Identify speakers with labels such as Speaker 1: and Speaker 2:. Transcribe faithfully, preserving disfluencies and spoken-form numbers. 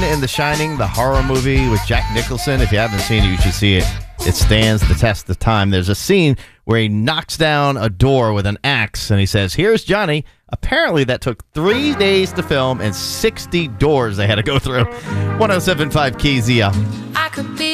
Speaker 1: in The Shining, the horror movie with Jack Nicholson. If you haven't seen it, you should see it. It stands the test of time. There's a scene where he knocks down a door with an axe, and he says, "Here's Johnny." Apparently, that took three days to film and sixty doors they had to go through. one oh seven point five K Z L.
Speaker 2: I could be